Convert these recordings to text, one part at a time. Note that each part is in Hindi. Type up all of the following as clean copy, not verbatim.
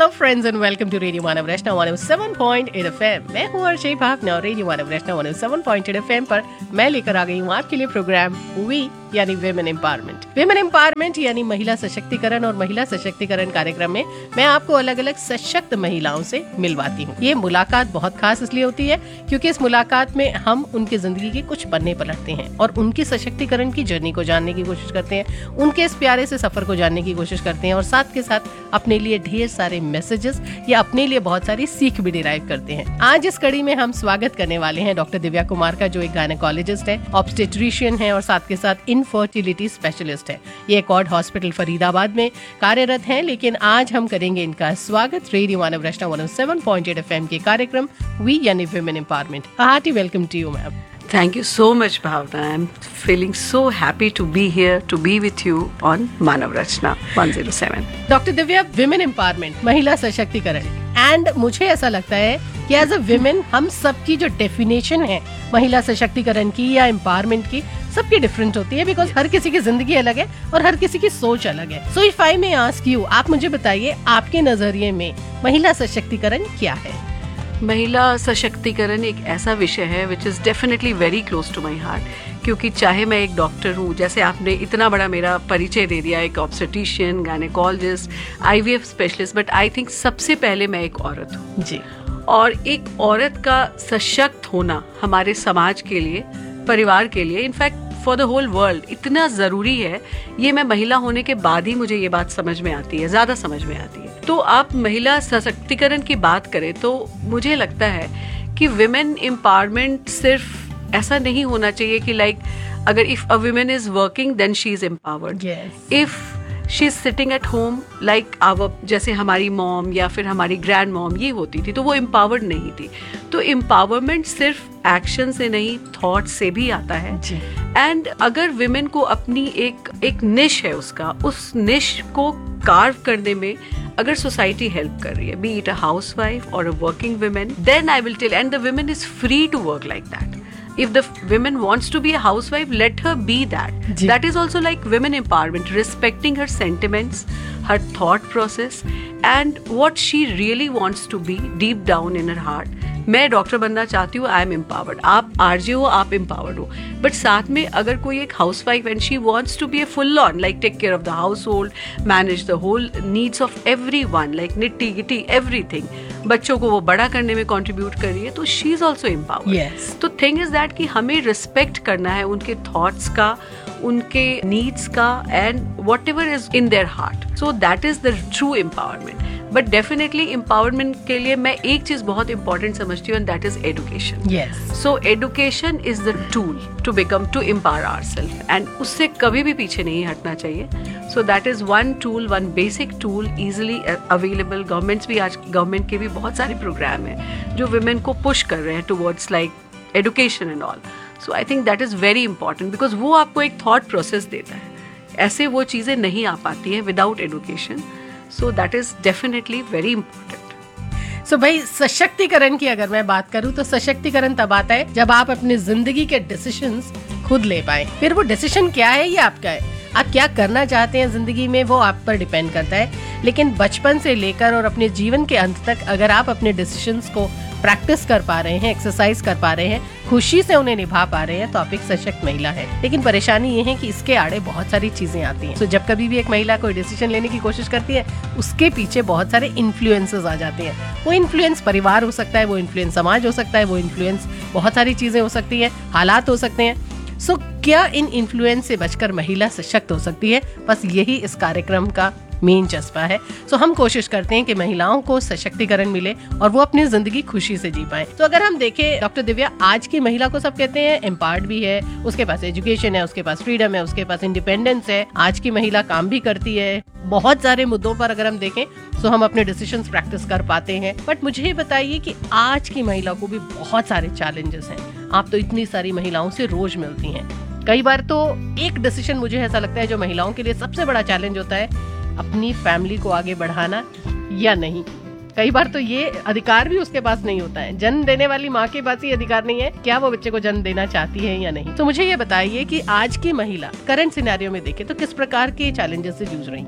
Friends and welcome to radio Manav Rachna 107.8 FM। मैं हूँ अर्शय भावना और रेडियो मानव रचना 107.8 FM पर मैं लेकर आ गई हूँ आपके लिए प्रोग्राम वी यानी विमेन एम्पावरमेंट। विमेन एम्पावरमेंट यानी महिला सशक्तिकरण और महिला सशक्तिकरण कार्यक्रम में मैं आपको अलग अलग सशक्त महिलाओं से मिलवाती हूँ। ये मुलाकात बहुत खास इसलिए होती है क्योंकि इस मुलाकात में हम उनकी जिंदगी के कुछ पन्ने पलटते हैं और उनकी सशक्तिकरण की जर्नी को जानने की कोशिश करते हैं, उनके इस प्यारे से सफर को जानने की कोशिश करते हैं और साथ के साथ अपने लिए ढेर सारे मैसेजेस या अपने लिए बहुत सारी सीख भी डिराइव करते हैं। आज इस कड़ी में हम स्वागत करने वाले हैं डॉक्टर दिव्या कुमार का, जो एक गायनेकोलॉजिस्ट है, ऑब्स्टेट्रिशियन है और साथ के साथ इनफर्टिलिटी स्पेशलिस्ट है। ये एकॉर्ड हॉस्पिटल फरीदाबाद में कार्यरत हैं, लेकिन आज हम करेंगे इनका स्वागत रेडियो मानव रचना 107.8 FM के कार्यक्रम वी यानी women empowerment. Hearty welcome to you ma'am. Thank you so much, Bhavna. I'm feeling so happy to be here, to be with you on Manav Rachna 107. Doctor Divya, women empowerment, महिला सशक्तिकरण, एंड मुझे ऐसा लगता है कि एज अ विमेन हम सबकी जो डेफिनेशन है महिला सशक्तिकरण की या एम्पावरमेंट की, सबकी डिफरेंट होती है बिकॉज हर किसी की जिंदगी अलग है और हर किसी की सोच अलग है। So if I may ask you, आप मुझे बताइए आपके नजरिए में महिला सशक्तिकरण क्या है? महिला सशक्तिकरण एक ऐसा विषय है which is definitely very close to my heart, क्योंकि चाहे मैं एक डॉक्टर हूँ, जैसे आपने इतना बड़ा मेरा परिचय दे दिया, एक obstetrician, gynaecologist, IVF specialist, but I think सबसे पहले मैं एक औरत हूँ जी। और एक औरत का सशक्त होना हमारे समाज के लिए, परिवार के लिए, in fact for the whole world इतना ज़रूरी है। ये मैं महिला होने के बाद ही मुझे ये बात समझ में आती है, ज़्यादा समझ में आती है। तो आप महिला सशक्तिकरण की बात करें तो मुझे लगता है कि विमेन एम्पावरमेंट सिर्फ ऐसा नहीं होना चाहिए कि लाइक अगर if a women is working then she is empowered, if she is sitting at home like our, जैसे हमारी मॉम या फिर हमारी ग्रैंड मॉम ये होती थी, तो वो एम्पावर्ड नहीं थी। तो एम्पावरमेंट सिर्फ एक्शन से नहीं, थॉट से भी आता है। एंड अगर विमेन को अपनी एक निश है उसका, उस निश को कार्व करने में अगर सोसाइटी हेल्प कर रही है, बी इट अ हाउसवाइफ और a working women, then I will tell, and the women is free to work like that. If the woman wants to be a housewife, let her be that. That is also like women empowerment, respecting her sentiments, her thought process, and what she really wants to be deep down in her heart. मैं डॉक्टर बनना चाहती हूँ, आई एम एम्पावर्ड. आप आरजे हो, आप एम्पावर्ड हो. बट साथ में अगर कोई एक house wife and she wants to be a full on, like take care of the house hold, manage the whole needs of every one, like निट्टी गिट्टी एवरीथिंग, बच्चों को वो बड़ा करने में कॉन्ट्रीब्यूट कर रही है, तो शी इज ऑल्सो एम्पावर्ड. तो थिंग इज दैट कि हमें रिस्पेक्ट करना है उनके थॉट्स का, उनके नीड्स का, and what ever is in their heart. So that is the true empowerment. But definitely empowerment के लिए मैं एक चीज बहुत इंपॉर्टेंट समझती हूँ, and that is education. So education is the tool to become, to empower ourselves, and उससे कभी भी पीछे नहीं हटना चाहिए. So that is one tool, one basic tool, easily available. Governments भी, आज गवर्नमेंट के भी बहुत सारे प्रोग्राम हैं जो वुमेन को पुश कर रहे हैं towards like education and all. So I think that is very important, because वो आपको एक थॉट प्रोसेस देता है. ऐसे वो चीजें नहीं आ पाती हैं without education. So that is definitely very important. So भाई, सशक्तिकरण की अगर मैं बात करूँ तो सशक्तिकरण तब आता है जब आप अपनी जिंदगी के डिसीजंस खुद ले पाए. फिर वो डिसीजन क्या है, ये आपका है. आप क्या करना चाहते हैं जिंदगी में, वो आप पर डिपेंड करता है. लेकिन बचपन से लेकर और अपने जीवन के अंत तक अगर आप अपने डिसीजंस को प्रैक्टिस कर पा रहे हैं, एक्सरसाइज कर पा रहे हैं, खुशी से उन्हें निभा पा रहे हैं, तो आप एक सशक्त महिला है. लेकिन परेशानी ये है कि इसके आड़े बहुत सारी चीजें आती हैं. तो जब कभी भी एक महिला कोई डिसीजन लेने की कोशिश करती है, उसके पीछे बहुत सारे इन्फ्लुएंसेस आ जाते हैं. वो इन्फ्लुएंस परिवार हो सकता है, वो इन्फ्लुएंस समाज हो सकता है, वो इन्फ्लुएंस बहुत सारी चीजें हो सकती हैं, हालात हो सकते हैं. सो क्या इन इन्फ्लुएंस से बचकर महिला सशक्त हो सकती है? बस यही इस कार्यक्रम का मेन जज्बा है. सो हम कोशिश करते हैं कि महिलाओं को सशक्तिकरण मिले और वो अपनी जिंदगी खुशी से जी पाए. तो अगर हम देखें डॉक्टर दिव्या, आज की महिला को सब कहते हैं एम्पावर्ड भी है, उसके पास एजुकेशन है, उसके पास फ्रीडम है, उसके पास इंडिपेंडेंस है, आज की महिला काम भी करती है. बहुत सारे मुद्दों पर अगर हम देखें तो हम अपने डिसीजंस प्रैक्टिस कर पाते हैं. बट मुझे ये बताइए कि आज की महिला को भी बहुत सारे चैलेंजेस हैं. आप तो इतनी सारी महिलाओं से रोज मिलती हैं. कई बार तो एक डिसीजन मुझे ऐसा लगता है जो महिलाओं के लिए सबसे बड़ा चैलेंज होता है, अपनी फैमिली को आगे बढ़ाना या नहीं. कई बार तो ये अधिकार भी उसके पास नहीं होता है. जन्म देने वाली माँ के पास ही अधिकार नहीं है, क्या वो बच्चे को जन्म देना चाहती है या नहीं. तो मुझे ये बताइए कि आज की महिला करंट सिनेरियो में देखे तो किस प्रकार के चैलेंजेस से जूझ रही है?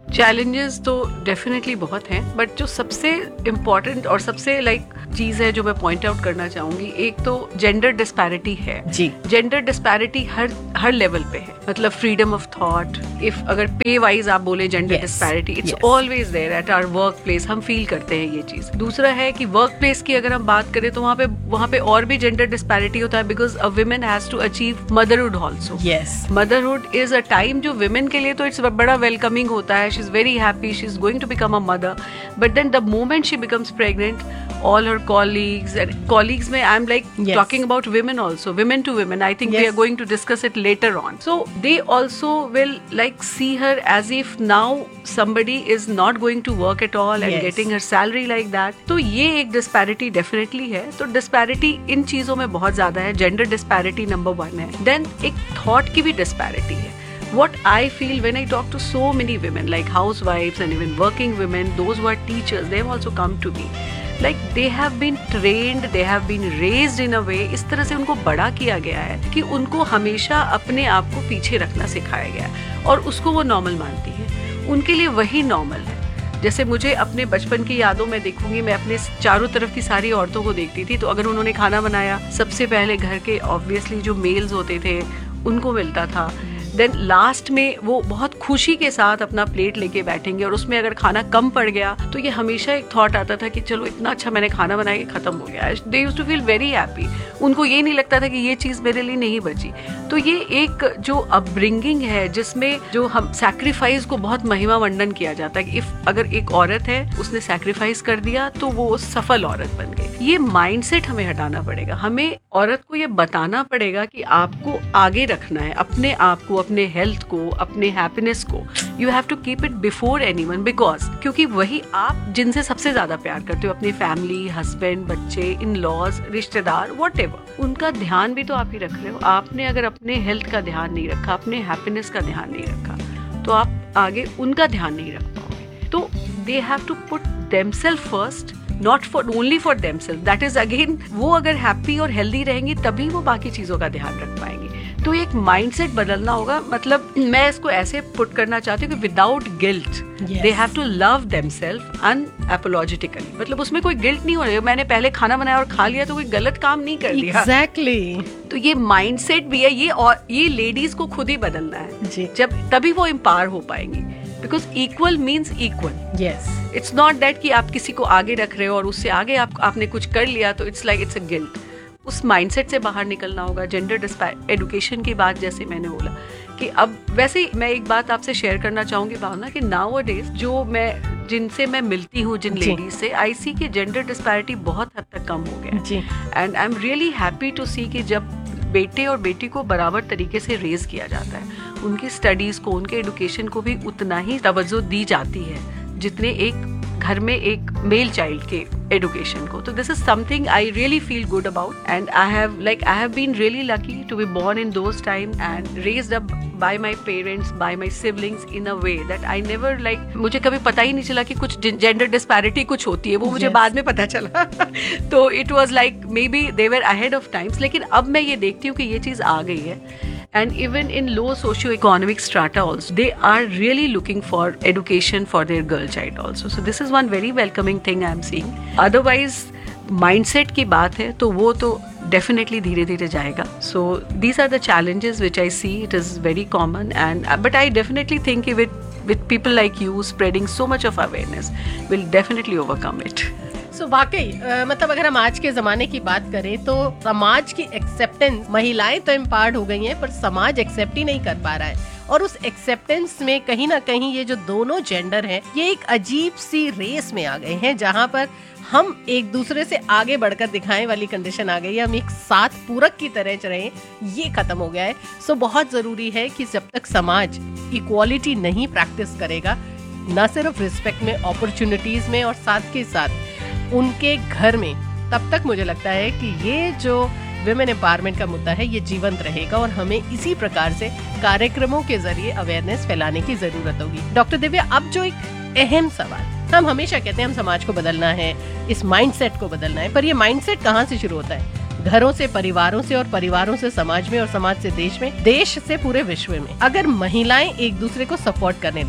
चैलेंजेस तो डेफिनेटली बहुत हैं, बट जो सबसे इम्पोर्टेंट और सबसे चीज है जो मैं पॉइंट आउट करना चाहूंगी, एक तो जेंडर डिस्पैरिटी है जी। जेंडर डिस्पैरिटी हर लेवल पे है, मतलब फ्रीडम ऑफ थॉट, इफ अगर पे वाइज आप बोले gender disparity, it's always there at our work place, हम फील करते हैं ये चीज। दूसरा है कि वर्क प्लेस की अगर हम बात करें तो वहाँ पे और भी जेंडर डिस्पैरिटी होता है, because a women has to achieve motherhood also. Motherhood is a time जो वुमेन के लिए तो इट्स बड़ा वेलकमिंग होता है, she is very happy, she is going to become a mother, but then the moment she becomes pregnant, all her colleagues में I'm talking about women also, women to women, I think we are going to discuss it later on. So they also will see her as if now somebody is not going to work at all and getting her salary like that. तो ये एक disparity definitely है। तो disparity इन चीजों में बहुत ज्यादा है, gender disparity number 1 है। Then एक thought की भी disparity है। What I feel when I talk to so many women like housewives and even working women, those who are teachers, they have also come to me. They have been trained, they have been raised in a way, इस तरह से उनको बड़ा किया गया है कि उनको हमेशा अपने आप को पीछे रखना सिखाया गया है और उसको वो नॉर्मल मानती है, उनके लिए वही नॉर्मल है। जैसे मुझे अपने बचपन की यादों में देखूंगी, मैं अपने चारों तरफ की सारी औरतों को देखती थी, तो अगर उन्होंने खाना बनाया, सबसे पहले घर के ऑब्वियसली जो मेल्स होते थे उनको मिलता था। देन लास्ट में वो बहुत खुशी के साथ अपना प्लेट लेके बैठेंगे और उसमें अगर खाना कम पड़ गया तो ये हमेशा एक थॉट आता था कि चलो इतना अच्छा मैंने खाना बनाया, खत्म हो गया। They used to feel very happy, उनको ये नहीं लगता था कि ये चीज मेरे लिए नहीं बची। तो ये एक जो अपब्रिंगिंग है जिसमें जो हम सैक्रिफाइस को बहुत महिमा मंडन किया जाता है कि इफ अगर एक औरत है उसने सैक्रिफाइस कर दिया तो वो सफल औरत बन गई। ये माइंडसेट हमें हटाना पड़ेगा, हमें औरत को ये बताना पड़ेगा कि आपको आगे रखना है अपने आप को, अपने हेल्थ को, अपने हैप्पीनेस को। You have to keep it before anyone, because क्योंकि वही आप जिनसे सबसे ज्यादा प्यार करते हो, अपनी फैमिली, हस्बैंड, बच्चे, इन लॉज, रिश्तेदार, व्हाटएवर, उनका ध्यान भी तो आप ही रख रहे हो। आपने अगर अपने हेल्थ का ध्यान नहीं रखा, अपने हैप्पीनेस का ध्यान नहीं रखा, तो आप आगे उनका ध्यान नहीं रख पाओगे। तो they have to put themselves first, not for only for themselves. That is again, वो अगर हैप्पी और हेल्दी रहेंगी तभी वो बाकी चीजों का ध्यान रख पाएंगे। तो एक माइंडसेट बदलना होगा। मतलब मैं इसको ऐसे पुट करना चाहती हूँ कि without guilt they have to love themselves अनअपोलॉजिटिकली। मतलब उसमें कोई गिल्ट नहीं हो रहा है, मैंने पहले खाना बनाया और खा लिया तो कोई गलत काम नहीं कर दिया। एग्जैक्टली। तो ये माइंडसेट भी है, ये और ये लेडीज को खुद ही बदलना है जब तभी वो एम्पावर हो पाएंगी। Because equal means equal. It's not that कि आप किसी को आगे रख रहे हो और उससे आगे आपने कुछ कर लिया तो इट्स इट्स अ गिल्ट। उस माइंडसेट से बाहर निकलना होगा। जेंडर एडुकेशन की बात जैसे मैंने बोला कि अब वैसे मैं एक बात आपसे शेयर करना चाहूंगी भावना कि नाउअडेज जो मैं जिनसे मैं मिलती हूँ, जिन लेडीज से, आई सी की जेंडर डिस्पैरिटी बहुत हद तक कम हो गया। And I am really happy to सी कि जब बेटे और बेटी को बराबर तरीके से रेज किया जाता है, उनकी स्टडीज को, उनके एडुकेशन को भी उतना ही तवज्जो दी जाती है जितने एक घर में एक मेल चाइल्ड के एडुकेशन को। तो this is something I really feel good about and I have been really lucky to be born in those time and raised up by my parents, bye my siblings in a way that I never मुझे कभी पता ही नहीं चला कि कुछ जेंडर डिस्पैरिटी कुछ होती है, वो मुझे बाद में पता चला। तो it was may be they were ahead of times. लेकिन अब मैं ये देखती हूँ कि ये चीज आ गई है। And even in low socio-economic strata also, they are really looking for education for their girl child also. So this is one very welcoming thing I am seeing. Otherwise, mindset की बात है तो वो तो definitely धीरे धीरे जाएगा. So these are the challenges which I see. It is very common, but I definitely think with people like you spreading so much of awareness, we'll definitely overcome it. So, वाकई मतलब अगर हम आज के जमाने की बात करें तो समाज की एक्सेप्टेंस, महिलाएं तो एम्पावर्ड हो गई हैं पर समाज एक्सेप्ट ही नहीं कर पा रहा है। और उस एक्सेप्टेंस में कहीं ना कहीं ये जो दोनों जेंडर हैं ये एक अजीब सी रेस में आ गए हैं जहां पर हम एक दूसरे से आगे बढ़कर दिखाएं वाली कंडीशन आ गई है। हम एक साथ पूरक की तरह चलें, ये खत्म हो गया है। सो बहुत जरूरी है कि जब तक समाज इक्वालिटी नहीं प्रैक्टिस करेगा, न सिर्फ रिस्पेक्ट में, अपॉर्चुनिटीज में और साथ के साथ उनके घर में, तब तक मुझे लगता है कि ये जो विमेन एम्पावरमेंट का मुद्दा है ये जीवंत रहेगा और हमें इसी प्रकार से कार्यक्रमों के जरिए अवेयरनेस फैलाने की जरूरत होगी। डॉक्टर दिव्या, अब जो एक अहम सवाल, हम हमेशा कहते हैं हम समाज को बदलना है, इस माइंडसेट को बदलना है, पर ये माइंडसेट कहाँ से शुरू होता है? घरों से, परिवारों से, और परिवारों से समाज में, और समाज से देश में, देश से पूरे विश्व में। अगर महिलाएं एक दूसरे को सपोर्ट करने लग जाएं,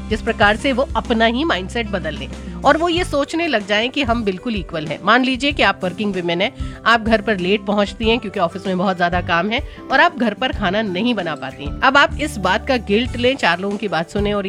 जिस प्रकार से वो अपना ही माइंडसेट बदल लें और वो ये सोचने लग जाएं कि हम बिल्कुल इक्वल हैं। मान लीजिए कि आप वर्किंग विमेन हैं, आप घर पर लेट पहुंचती हैं क्योंकि ऑफिस में बहुत ज्यादा काम है और आप घर पर खाना नहीं बना पाती हैं। अब आप इस बात का गिल्ट लें, 4 लोगों की बात सुने और